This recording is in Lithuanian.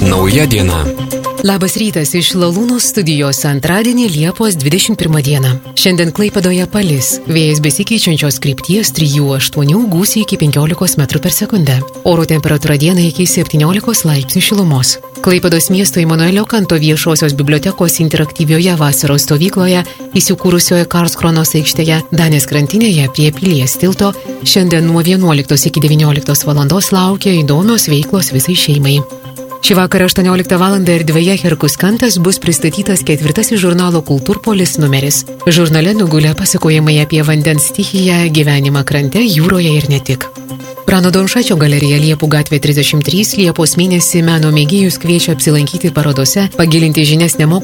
Nauja diena. Labas rytas iš Lalūno studijos antradienį Liepos 21 dieną. Šiandien Klaipėdoje palis. Vėjas besikeičiančios krypties 3-8 gūsiai iki 15 metrų per sekundę. Oro temperatūra dieną iki 17 laipsnių šilumos. Klaipėdos miesto Imanuelio Kanto viešosios bibliotekos interaktyvioje vasaros stovykloje įsikūrusioje Karlskronos aikštėje Danės krantinėje prie Pilies tilto šiandien nuo 11 iki 19 valandos laukia įdomios veiklos visai šeimai. Šį vakarą 18 val. Erdvėje Herkus Kantas bus pristatytas 4. žurnalo Kultūrpolis numeris. Žurnale nugulė pasakojimai apie vandens stichiją, gyvenimą krante, jūroje ir ne tik. Prano Donšačio galerija Liepų gatvė 33 Liepos mėnesį meno mėgėjus kviečia apsilankyti parodose, pagilinti žinias nemokamai